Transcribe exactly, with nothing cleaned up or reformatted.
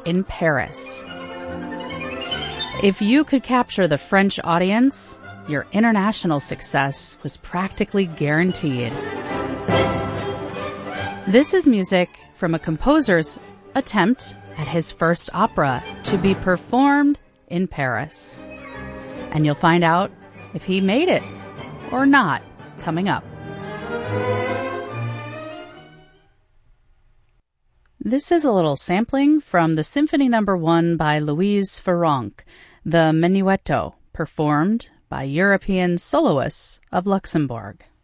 in Paris. If you could capture the French audience, your international success was practically guaranteed. This is music from a composer's attempt at his first opera to be performed in Paris. And you'll find out if he made it or not coming up. This is a little sampling from the Symphony Number One by Louise Farrenc, the Menuetto, performed by European soloists of Luxembourg.